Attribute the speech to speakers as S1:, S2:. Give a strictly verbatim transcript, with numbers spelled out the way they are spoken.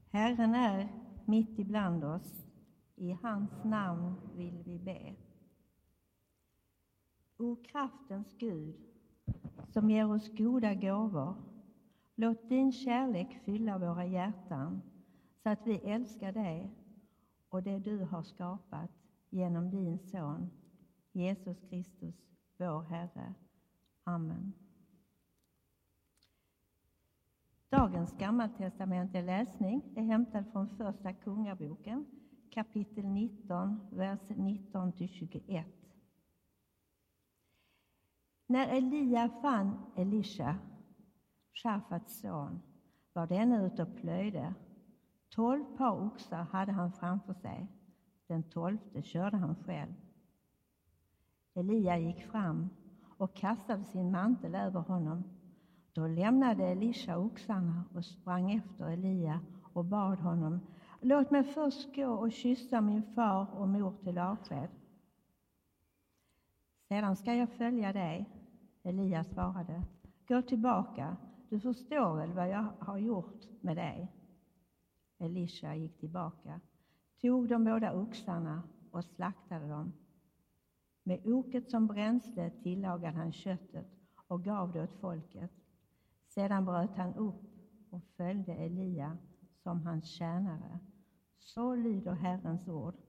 S1: Herren är mitt ibland oss, i hans namn vill vi be. O kraftens Gud, som ger oss goda gåvor, låt din kärlek fylla våra hjärtan, så att vi älskar dig och det du har skapat genom din son, Jesus Kristus, vår Herre. Amen. Dagens gammaltestamentliga läsning är hämtad från första kungaboken, kapitel nitton, vers nitton till tjugoett. När Elia fann Elisha, Shafats son, var denne ute och plöjde. Tolv par oxar hade han framför sig. Den tolfte körde han själv. Elia gick fram och kastade sin mantel över honom. Då lämnade Elisha oxarna och sprang efter Elia och bad honom: låt mig först gå och kyssa min far och mor till avsked. Sedan ska jag följa dig. Elia svarade: gå tillbaka, du förstår väl vad jag har gjort med dig. Elisha gick tillbaka, tog de båda oxarna och slaktade dem. Med oket som bränsle tillagade han köttet och gav det åt folket. Sedan bröt han upp och följde Elia som hans tjänare. Så lyder Herrens ord.